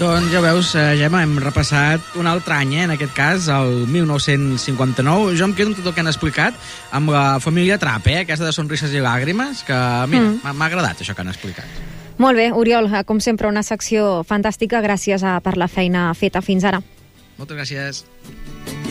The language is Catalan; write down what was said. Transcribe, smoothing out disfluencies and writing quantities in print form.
Doncs ja veus, Gemma, hem repassat un altre any, en aquest cas, el 1959. Jo em quedo amb tot el que han explicat, amb la família Trapp, aquesta de Sonrises i Làgrimes, que, mira, m'ha agradat això que han explicat. Molt bé, Oriol, com sempre, una secció fantàstica. Gràcies per la feina feta fins ara. Moltes gràcies.